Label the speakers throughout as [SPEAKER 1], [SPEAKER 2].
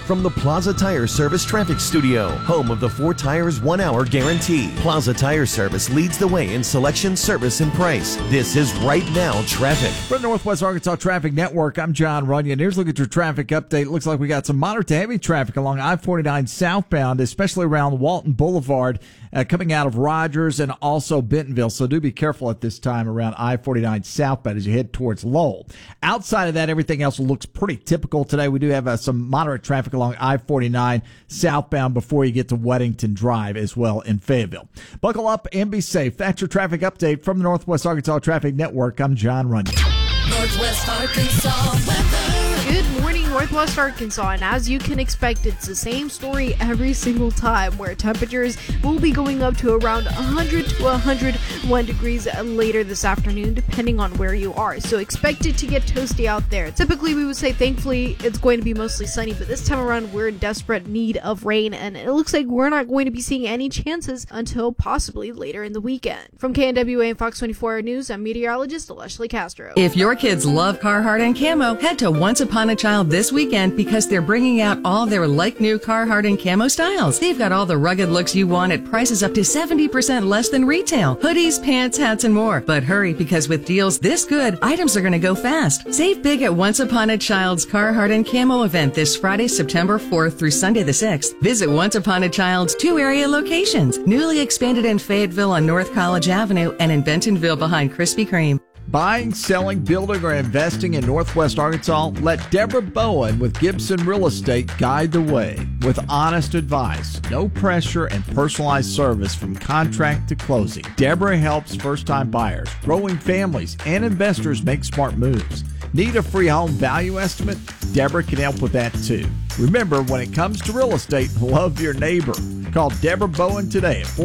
[SPEAKER 1] from the Plaza Tire Service Traffic Studio, home of the 4 Tires 1 Hour Guarantee. Plaza Tire Service leads the way in selection, service, and price. This is Right Now Traffic.
[SPEAKER 2] From the Northwest Arkansas Traffic Network, I'm John Runyon. Here's a look at your traffic update. It looks like we got some moderate to heavy traffic along I-49 southbound, especially around Walton Boulevard, coming out of Rogers and also Bentonville. So do be careful at this time around I-49 southbound as you head towards Lowell. Outside of that, everything else looks pretty typical today. We do have some moderate traffic along I-49 southbound before you get to Weddington Drive as well in Fayetteville. Buckle up and be safe. That's your traffic update from the Northwest Arkansas Traffic Network. I'm John Runyon.
[SPEAKER 3] Northwest Arkansas weather.
[SPEAKER 4] Good morning, Northwest Arkansas, and as you can expect, it's the same story every single time, where temperatures will be going up to around 100 to 101 degrees later this afternoon, depending on where you are. So expect it to get toasty out there. Typically, we would say, thankfully, it's going to be mostly sunny, but this time around, we're in desperate need of rain, and it looks like we're not going to be seeing any chances until possibly later in the weekend. From KNWA and Fox 24 News, I'm meteorologist Leslie Castro.
[SPEAKER 5] If your kids love Carhartt and Camo, head to Once Upon a Child this weekend because they're bringing out all their like-new Carhartt and Camo styles. They've got all the rugged looks you want at prices up to 70% less than retail. Hoodies, pants, hats, and more. But hurry, because with deals this good, items are going to go fast. Save big at Once Upon a Child's Carhartt and Camo event this Friday, September 4th through Sunday the 6th. Visit Once Upon a Child's 2 area locations, newly expanded in Fayetteville on North College Avenue and in Bentonville behind Krispy Kreme.
[SPEAKER 2] Buying, selling, building, or investing in Northwest Arkansas? Let Deborah Bowen with Gibson Real Estate guide the way with honest advice, no pressure, and personalized service from contract to closing. Deborah helps first-time buyers, growing families, and investors make smart moves. Need a free home value estimate? Deborah can help with that too. Remember, when it comes to real estate, love your neighbor. Call Deborah Bowen today at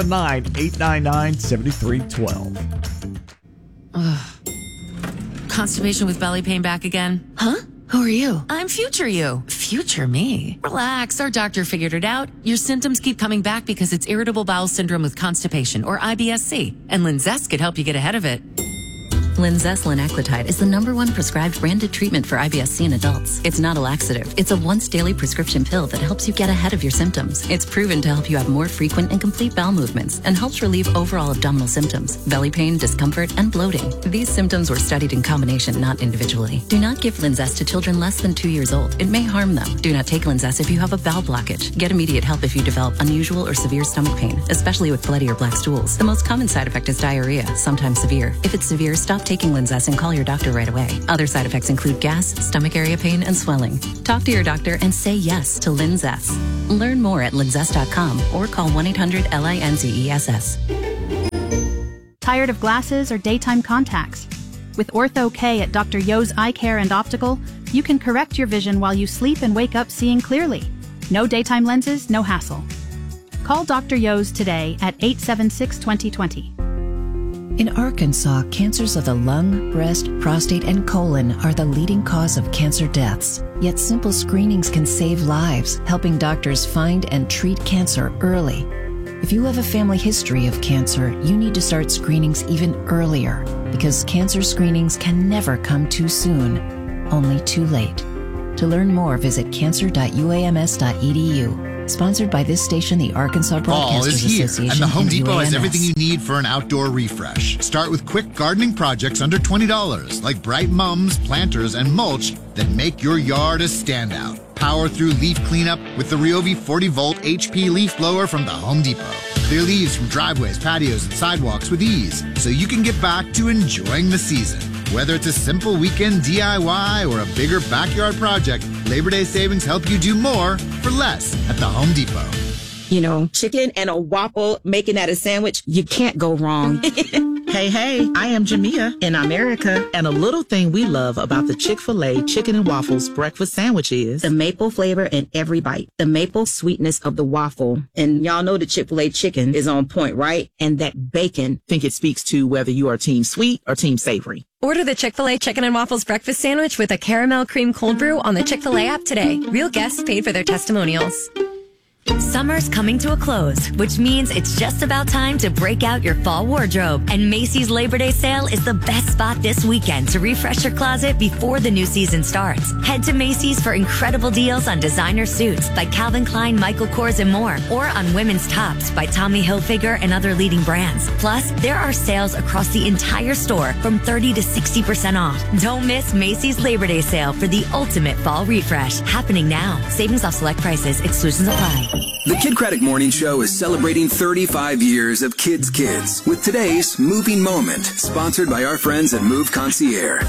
[SPEAKER 2] 479-899-7312.
[SPEAKER 6] Constipation with belly pain back again?
[SPEAKER 3] Huh? Who are you?
[SPEAKER 6] I'm future you. Future me? Relax, our doctor figured it out. Your symptoms keep coming back because it's irritable bowel syndrome with constipation, or IBS-C, and Linzess could help you get ahead of it.
[SPEAKER 7] Linzess linaclotide is the #1 prescribed branded treatment for IBS-C in adults. It's not a laxative. It's a once-daily prescription pill that helps you get ahead of your symptoms. It's proven to help you have more frequent and complete bowel movements and helps relieve overall abdominal symptoms, belly pain, discomfort, and bloating. These symptoms were studied in combination, not individually. Do not give Linzess to children less than 2 years old. It may harm them. Do not take Linzess if you have a bowel blockage. Get immediate help if you develop unusual or severe stomach pain, especially with bloody or black stools. The most common side effect is diarrhea, sometimes severe. If it's severe, stop taking Linzess and call your doctor right away. Other side effects include gas, stomach area pain, and swelling. Talk to your doctor and say yes to Linzess. Learn more at linzess.com or call 1-800-LINZESS.
[SPEAKER 8] Tired of glasses or daytime contacts? With Ortho-K at Dr. Yo's Eye Care and Optical, you can correct your vision while you sleep and wake up seeing clearly. No daytime lenses, no hassle. Call Dr. Yo's today at 876-2020.
[SPEAKER 9] In Arkansas, cancers of the lung, breast, prostate, and colon are the leading cause of cancer deaths. Yet simple screenings can save lives, helping doctors find and treat cancer early. If you have a family history of cancer, you need to start screenings even earlier, because cancer screenings can never come too soon, only too late. To learn more, visit cancer.uams.edu. Sponsored by this station, the Arkansas Broadcasters Association.
[SPEAKER 10] And the Home Depot has everything you need for an outdoor refresh. Start with quick gardening projects under $20, like bright mums, planters, and mulch that make your yard a standout. Power through leaf cleanup with the Ryobi 40-volt HP leaf blower from the Home Depot. Clear leaves from driveways, patios, and sidewalks with ease, so you can get back to enjoying the season. Whether it's a simple weekend DIY or a bigger backyard project, Labor Day savings help you do more for less at the Home Depot.
[SPEAKER 11] You know, chicken and a waffle, making that a sandwich, you can't go wrong.
[SPEAKER 12] Hey, I am Jamia in America, and a little thing we love about the Chick-fil-A Chicken and Waffles breakfast sandwich is
[SPEAKER 11] the maple flavor in every bite, the maple sweetness of the waffle. And y'all know the Chick-fil-A chicken is on point, right? And that bacon.
[SPEAKER 12] I think it speaks to whether you are team sweet or team savory.
[SPEAKER 13] Order the Chick-fil-A Chicken and Waffles breakfast sandwich with a caramel cream cold brew on the Chick-fil-A app today. Real guests paid for their testimonials. Summer's coming to a close, which means it's just about time to break out your fall wardrobe. And Macy's Labor Day sale is the best spot this weekend to refresh your closet before the new season starts. Head to Macy's for incredible deals on designer suits by Calvin Klein, Michael Kors, and more, or on women's tops by Tommy Hilfiger and other leading brands. Plus, there are sales across the entire store from 30 to 60% off. Don't miss Macy's Labor Day sale for the ultimate fall refresh. Happening now. Savings off select prices. Exclusions apply.
[SPEAKER 14] The Kid Craddock Morning Show is celebrating 35 years of Kids with today's Moving Moment, sponsored by our friends at Move Concierge.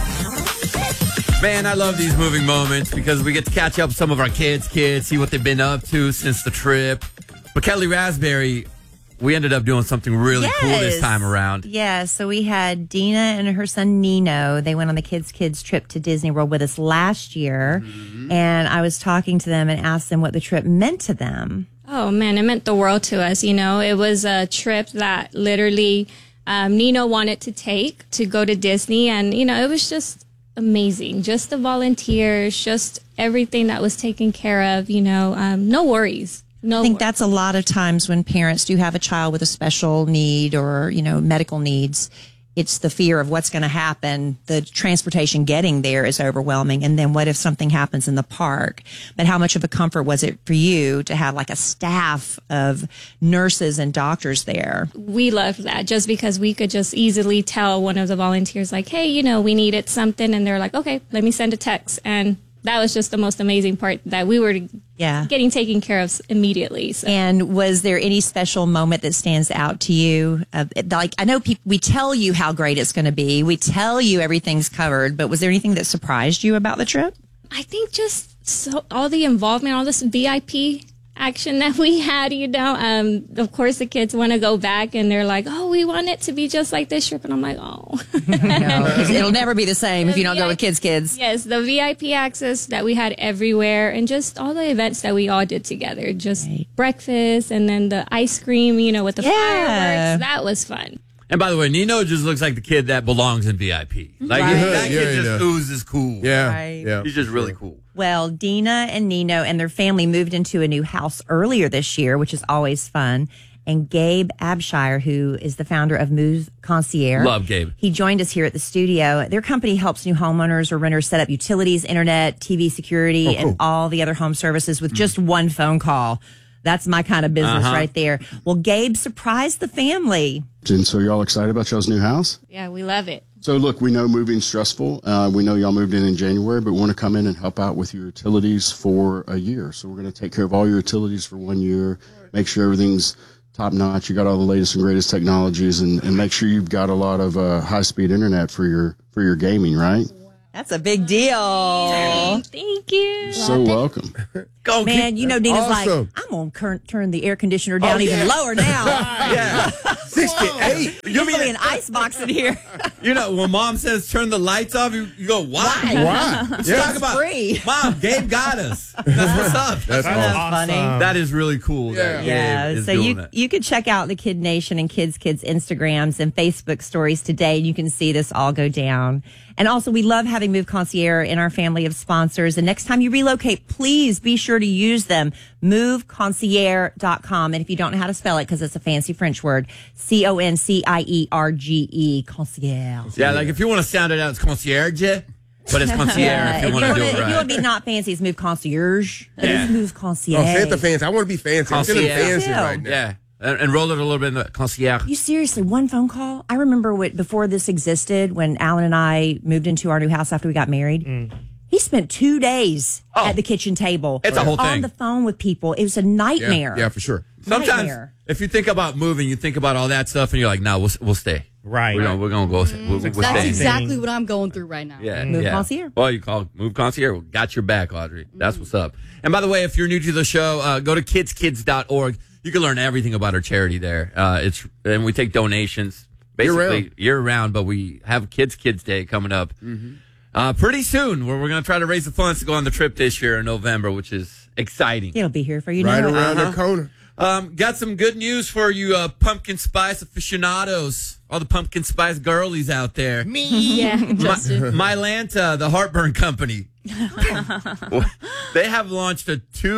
[SPEAKER 15] Man, I love these moving moments because we get to catch up with some of our kids, see what they've been up to since the trip. But Kelly Raspberry, we ended up doing something really cool this time around.
[SPEAKER 16] Yeah, so we had Dina and her son Nino. They went on the Kids trip to Disney World with us last year. Mm-hmm. And I was talking to them and asked them what the trip meant to them.
[SPEAKER 17] Oh, man, it meant the world to us. You know, it was a trip that literally Nino wanted to take to go to Disney. And, you know, it was just amazing. Just the volunteers, just everything that was taken care of, you know, no worries.
[SPEAKER 16] I think that's a lot of times when parents do have a child with a special need or, you know, medical needs. It's the fear of what's going to happen. The transportation getting there is overwhelming. And then what if something happens in the park? But how much of a comfort was it for you to have like a staff of nurses and doctors there?
[SPEAKER 17] We loved that just because we could just easily tell one of the volunteers like, hey, you know, we needed something. And they're like, okay, let me send a text. And that was just the most amazing part that we were getting taken care of immediately. So.
[SPEAKER 16] And was there any special moment that stands out to you? Like, I know we tell you how great it's going to be. We tell you everything's covered. But was there anything that surprised you about the trip?
[SPEAKER 17] I think just all the involvement, all this VIP action that we had, you know. Of course, the kids want to go back and they're like, oh, we want it to be just like this trip. And I'm like, oh.
[SPEAKER 16] No, it'll never be the same if you don't go with kids.
[SPEAKER 17] Yes, the VIP access that we had everywhere and just all the events that we all did together. Just breakfast and then the ice cream, you know, with the fireworks. That was fun.
[SPEAKER 15] And by the way, Nino just looks like the kid that belongs in VIP. Like, that kid just oozes cool.
[SPEAKER 18] Yeah.
[SPEAKER 15] He's just really cool.
[SPEAKER 16] Well, Dina and Nino and their family moved into a new house earlier this year, which is always fun. And Gabe Abshire, who is the founder of Move Concierge.
[SPEAKER 15] Love Gabe.
[SPEAKER 16] He joined us here at the studio. Their company helps new homeowners or renters set up utilities, internet, TV security, and all the other home services with just one phone call. That's my kind of business right there. Well, Gabe surprised the family.
[SPEAKER 18] And so y'all excited about y'all's new house?
[SPEAKER 17] Yeah, we love it.
[SPEAKER 18] So look, we know moving's stressful. We know y'all moved in January, but we want to come in and help out with your utilities for a year. So we're going to take care of all your utilities for 1 year, make sure everything's top notch. You got all the latest and greatest technologies and make sure you've got a lot of high-speed internet for your gaming, right?
[SPEAKER 16] That's a big deal.
[SPEAKER 17] Thank you.
[SPEAKER 18] So welcome.
[SPEAKER 16] Man, you know, Dina's like, I'm going to turn the air conditioner down even lower now.
[SPEAKER 18] 68.
[SPEAKER 16] There's going to be an ice box in here.
[SPEAKER 15] You know, when Mom says turn the lights off, you go, why? Let's talk about
[SPEAKER 16] free.
[SPEAKER 15] Mom, Gabe got us. That's what's up.
[SPEAKER 18] That's awesome.
[SPEAKER 16] Funny.
[SPEAKER 15] That is really cool.
[SPEAKER 16] Yeah. So you can check out the Kid Nation and Kids Instagrams and Facebook stories today, and you can see this all go down. And also, we love having Move Concierge in our family of sponsors. And next time you relocate, please be sure to use them. MoveConcierge.com. And if you don't know how to spell it, because it's a fancy French word, CONCIERGE, concierge.
[SPEAKER 15] Yeah, like if you want to sound it out, it's concierge. But it's concierge if you want to do it right.
[SPEAKER 16] If you want to be not fancy, it's Move Concierge. But it's Move Concierge.
[SPEAKER 18] Oh, say the fancy. I want to be fancy.
[SPEAKER 15] Concierge.
[SPEAKER 18] I'm feeling fancy right now.
[SPEAKER 15] Yeah. And roll it a little bit in the concierge.
[SPEAKER 16] You seriously, one phone call? I remember before this existed, when Alan and I moved into our new house after we got married. He spent 2 days at the kitchen table.
[SPEAKER 15] It's a whole thing.
[SPEAKER 16] On the phone with people. It was a nightmare.
[SPEAKER 18] Yeah, for sure.
[SPEAKER 15] Sometimes, if you think about moving, you think about all that stuff, and you're like, no, we'll stay.
[SPEAKER 19] Right.
[SPEAKER 15] We're going to go.
[SPEAKER 20] That's exactly what I'm going through right now.
[SPEAKER 16] Move Concierge.
[SPEAKER 15] Well, you call Move Concierge. Got your back, Audrey. That's what's up. And by the way, if you're new to the show, go to kidskids.org. You can learn everything about our charity there. And we take donations basically year round, but we have Kids Day coming up pretty soon, where we're going to try to raise the funds to go on the trip this year in November, which is exciting.
[SPEAKER 16] It'll be here for you
[SPEAKER 18] right
[SPEAKER 16] now.
[SPEAKER 18] around the corner.
[SPEAKER 15] Got some good news for you pumpkin spice aficionados, all the pumpkin spice girlies out there.
[SPEAKER 20] Me. Yeah, Justin.
[SPEAKER 15] Mylanta, the heartburn company. They have launched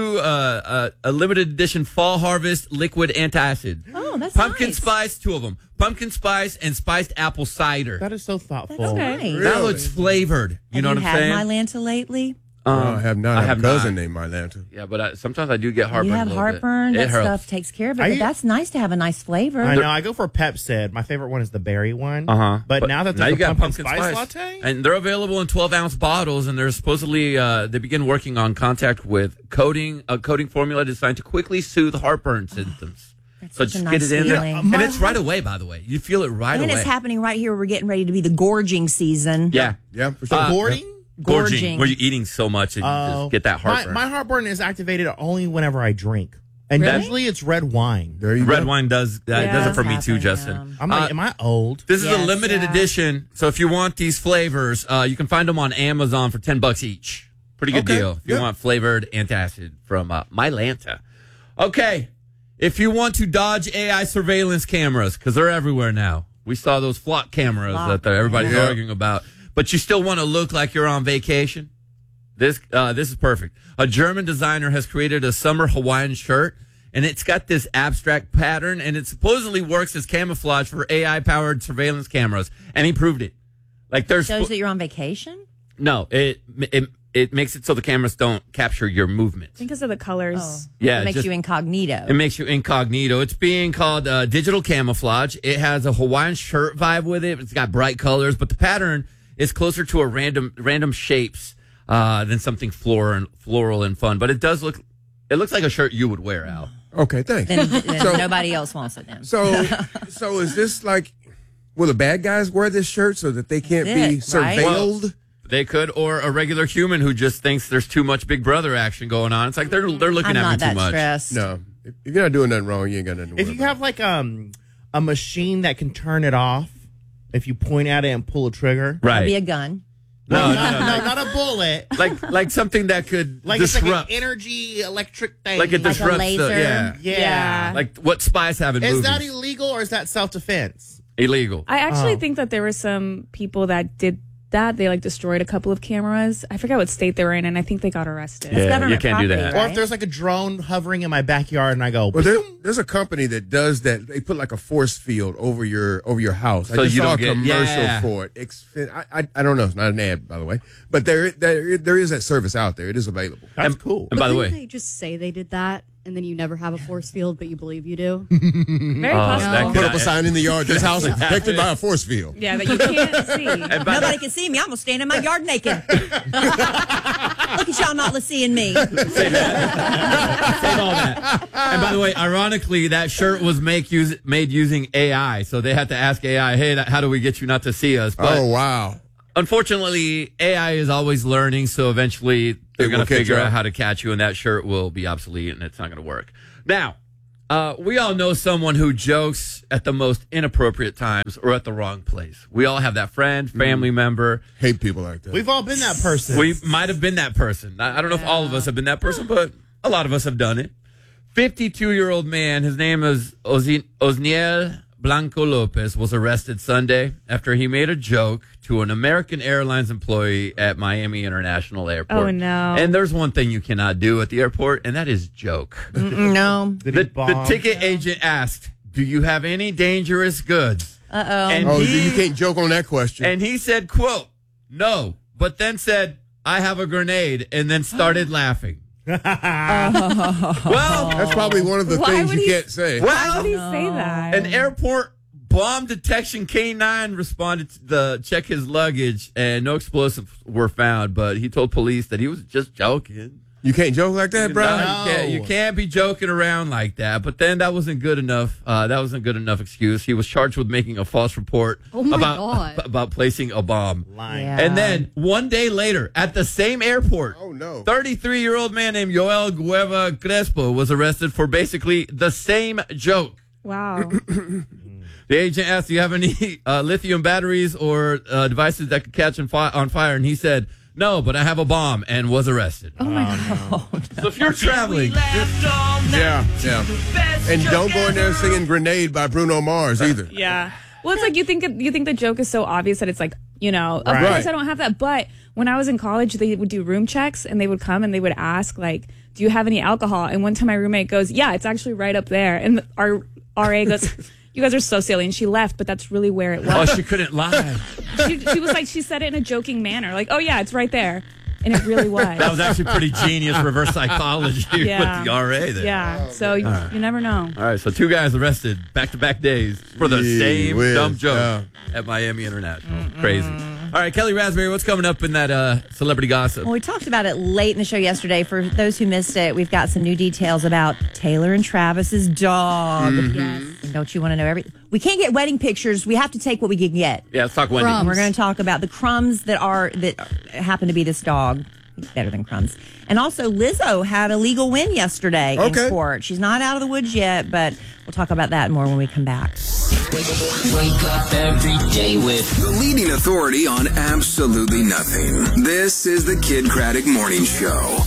[SPEAKER 15] a limited edition fall harvest liquid antacid.
[SPEAKER 19] Oh, that's
[SPEAKER 15] pumpkin
[SPEAKER 19] nice.
[SPEAKER 15] spice, 2 of them. Pumpkin spice and spiced apple cider.
[SPEAKER 19] That is so thoughtful.
[SPEAKER 16] That's nice.
[SPEAKER 15] That looks flavored. You know what I'm saying?
[SPEAKER 16] Have you had Mylanta lately?
[SPEAKER 21] I have not. I have a cousin named Mylanta.
[SPEAKER 15] Yeah, but sometimes I do get heartburn.
[SPEAKER 16] You have
[SPEAKER 15] a little
[SPEAKER 16] heartburn.
[SPEAKER 15] bit.
[SPEAKER 16] That
[SPEAKER 15] It hurts.
[SPEAKER 16] stuff takes care of it. But that's nice to have a nice flavor.
[SPEAKER 19] I know. I go for Pepsid. My favorite one is the berry one. But now that there's
[SPEAKER 15] you
[SPEAKER 19] a
[SPEAKER 15] got
[SPEAKER 19] pumpkin spice latte,
[SPEAKER 15] and they're available in 12-ounce bottles, and they're supposedly they begin working on contact with a coating formula designed to quickly soothe heartburn symptoms. So
[SPEAKER 16] such a
[SPEAKER 15] just
[SPEAKER 16] nice
[SPEAKER 15] get it in there,
[SPEAKER 16] feeling.
[SPEAKER 15] and it's right away. By the way, you feel it right
[SPEAKER 16] and
[SPEAKER 15] away.
[SPEAKER 16] it's happening right here. We're getting ready to be the gorging season.
[SPEAKER 15] Yeah,
[SPEAKER 21] for sure.
[SPEAKER 15] Gorging, where you're eating so much and you just get that heartburn.
[SPEAKER 19] My heartburn is activated only whenever I drink, and
[SPEAKER 15] Really?
[SPEAKER 19] usually it's red wine.
[SPEAKER 21] There you
[SPEAKER 15] Red wine does it for me too, Justin.
[SPEAKER 19] I'm like, am I old?
[SPEAKER 15] This is a
[SPEAKER 19] Yes,
[SPEAKER 15] limited
[SPEAKER 19] yeah.
[SPEAKER 15] edition, so if you want these flavors, you can find them on Amazon for $10 each. Pretty good
[SPEAKER 21] Okay.
[SPEAKER 15] deal if you want flavored antacid from Mylanta. Okay, if you want to dodge AI surveillance cameras, because they're everywhere now. We saw those flock cameras that everybody's arguing about. But you still want to look like you're on vacation? This is perfect. A German designer has created a summer Hawaiian shirt, and it's got this abstract pattern, and it supposedly works as camouflage for AI-powered surveillance cameras. And he proved it. Like there's
[SPEAKER 16] Shows that you're on vacation?
[SPEAKER 15] no, it makes it so the cameras don't capture your movements.
[SPEAKER 22] Because of the colors.
[SPEAKER 15] Yeah,
[SPEAKER 16] It makes
[SPEAKER 15] just-
[SPEAKER 16] you incognito.
[SPEAKER 15] It makes you incognito. It's being called digital camouflage. It has a Hawaiian shirt vibe with it. It's got bright colors, but the pattern is closer to a random shapes than something floral and fun. But it looks like a shirt you would wear, Al.
[SPEAKER 21] Okay, thanks.
[SPEAKER 16] Then
[SPEAKER 21] So-
[SPEAKER 16] nobody else wants it then.
[SPEAKER 21] So is this like, will the bad guys wear this shirt so that they can't be
[SPEAKER 16] That's it, right?
[SPEAKER 21] surveilled?
[SPEAKER 15] Well, they could, or a regular human who just thinks there's too much Big Brother action going on. It's like they're looking
[SPEAKER 16] I'm
[SPEAKER 15] at
[SPEAKER 16] not
[SPEAKER 15] me
[SPEAKER 16] that
[SPEAKER 15] too much.
[SPEAKER 16] stressed.
[SPEAKER 21] No. If you're not doing nothing wrong, you ain't got nothing to
[SPEAKER 19] If
[SPEAKER 21] worry
[SPEAKER 19] you have like a machine that can turn it off, if you point at it and pull a trigger,
[SPEAKER 15] Right.
[SPEAKER 16] Be a gun.
[SPEAKER 15] No,
[SPEAKER 19] not a bullet.
[SPEAKER 15] like something that could
[SPEAKER 19] Like it's like
[SPEAKER 15] disrupt.
[SPEAKER 19] an energy electric thing.
[SPEAKER 15] Like it disrupts
[SPEAKER 16] laser.
[SPEAKER 19] Yeah.
[SPEAKER 15] Like what spies have in
[SPEAKER 19] Is
[SPEAKER 15] movies.
[SPEAKER 19] that illegal or is that self-defense?
[SPEAKER 15] Illegal.
[SPEAKER 22] I actually think that there were some people that did that. They destroyed a couple of cameras. I forget what state they were in, and I think they got arrested.
[SPEAKER 15] Yeah,
[SPEAKER 16] It's government
[SPEAKER 15] you can't do
[SPEAKER 16] property,
[SPEAKER 15] that.
[SPEAKER 19] Or
[SPEAKER 16] right?
[SPEAKER 19] if there's like a drone hovering in my backyard and I go,
[SPEAKER 21] Well, there's a company that does that. They put like a force field over your house.
[SPEAKER 15] So
[SPEAKER 21] I just
[SPEAKER 15] you
[SPEAKER 21] saw
[SPEAKER 15] don't
[SPEAKER 21] a
[SPEAKER 15] get-
[SPEAKER 21] commercial
[SPEAKER 15] yeah.
[SPEAKER 21] for it. I don't know. It's not an ad, by the way. But there is that service out there. It is available.
[SPEAKER 19] that's cool.
[SPEAKER 15] And by the way,
[SPEAKER 20] they just say they did that, and then you never have a force field, but you believe you do.
[SPEAKER 22] Very possible.
[SPEAKER 15] that
[SPEAKER 21] Put up a sign in the yard. This house is protected by a force field.
[SPEAKER 22] Yeah, that you can't see.
[SPEAKER 15] and by
[SPEAKER 16] Nobody can see me. I'm going to stand in my yard naked. Look at y'all not seeing me.
[SPEAKER 15] Save all that. And by the way, ironically, that shirt was made using AI, so they had to ask AI, "Hey, how do we get you not to see us?" But
[SPEAKER 21] Oh, wow.
[SPEAKER 15] unfortunately, AI is always learning, so eventually they're
[SPEAKER 21] It
[SPEAKER 15] going
[SPEAKER 21] will
[SPEAKER 15] to figure
[SPEAKER 21] catch
[SPEAKER 15] out
[SPEAKER 21] up.
[SPEAKER 15] how to catch you, and that shirt will be obsolete, and it's not going to work. Now, we all know someone who jokes at the most inappropriate times or at the wrong place. We all have that friend, family member.
[SPEAKER 21] Hate people like that.
[SPEAKER 19] We've all been that person.
[SPEAKER 15] We might have been that person. I don't know if all of us have been that person, but a lot of us have done it. 52-year-old man, his name is Osniel Blanco Lopez, was arrested Sunday after he made a joke to an American Airlines employee at Miami International Airport.
[SPEAKER 22] Oh, no.
[SPEAKER 15] And there's one thing you cannot do at the airport, and that is joke.
[SPEAKER 16] No.
[SPEAKER 15] The ticket agent asked, "Do you have any dangerous goods?"
[SPEAKER 16] Uh-oh.
[SPEAKER 15] And
[SPEAKER 21] Oh, you can't joke on that question.
[SPEAKER 15] And he said, quote, "No," but then said, "I have a grenade," and then started laughing. Well,
[SPEAKER 21] that's probably one of the
[SPEAKER 22] Why
[SPEAKER 21] things
[SPEAKER 22] would
[SPEAKER 21] you
[SPEAKER 22] he-
[SPEAKER 21] can't say.
[SPEAKER 22] Why would he say that?
[SPEAKER 15] An airport bomb detection K9 responded to check his luggage, and no explosives were found, but he told police that he was just joking.
[SPEAKER 21] You can't joke like that, bro.
[SPEAKER 15] No, you can't be joking around like that. But then that wasn't good enough. That wasn't good enough excuse. He was charged with making a false report
[SPEAKER 20] Oh my God.
[SPEAKER 15] about placing a bomb.
[SPEAKER 16] Yeah.
[SPEAKER 15] And then one day later, at the same airport,
[SPEAKER 21] Oh, no.
[SPEAKER 15] 33-year-old man named Joel Gueva Crespo was arrested for basically the same joke.
[SPEAKER 22] Wow.
[SPEAKER 15] The agent asked, "Do you have any lithium batteries or devices that could catch on fire?" And he said, No, but I have a bomb and was arrested.
[SPEAKER 22] Oh my God.
[SPEAKER 15] So if you're traveling,
[SPEAKER 21] Yeah. And don't go in there singing "Grenade" by Bruno Mars either.
[SPEAKER 22] Yeah. Well, it's like you think the joke is so obvious that it's like, of
[SPEAKER 21] Right.
[SPEAKER 22] course I don't have that. But when I was in college, they would do room checks and they would come and they would ask, like, do you have any alcohol? And one time my roommate goes, yeah, it's actually right up there. And our RA goes, you guys are so silly. And she left, but that's really where it was.
[SPEAKER 15] Oh, she couldn't lie.
[SPEAKER 22] She was like, she said it in a joking manner. Like, oh, yeah, it's right there. And it really was.
[SPEAKER 15] That was actually pretty genius reverse psychology with the RA there.
[SPEAKER 22] Yeah. So you never know.
[SPEAKER 15] All right, so 2 guys arrested back-to-back days for the same
[SPEAKER 21] whiz.
[SPEAKER 15] dumb joke at Miami International. Crazy. All right, Kelly Raspberry, what's coming up in that celebrity gossip?
[SPEAKER 16] Well, we talked about it late in the show yesterday. For those who missed it, we've got some new details about Taylor and Travis's dog.
[SPEAKER 15] Yes.
[SPEAKER 16] And don't you want to know everything? We can't get wedding pictures. We have to take what we can get.
[SPEAKER 15] Yeah, let's talk Wendy.
[SPEAKER 16] We're going to talk about the crumbs that happen to be this dog. Better than crumbs. And also, Lizzo had a legal win yesterday in court. She's not out of the woods yet, but we'll talk about that more when we come back.
[SPEAKER 14] Wake up every day with the leading authority on absolutely nothing. This is the Kid Craddock Morning Show.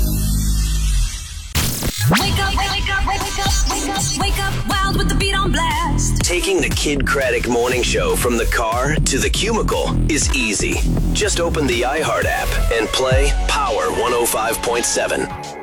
[SPEAKER 3] Wake up, wake up, wake up, wake up, wake up, wild with the beat on blast.
[SPEAKER 1] Taking the Kid Craddock Morning Show from the car to the cubicle is easy. Just open the iHeart app and play Power 105.7.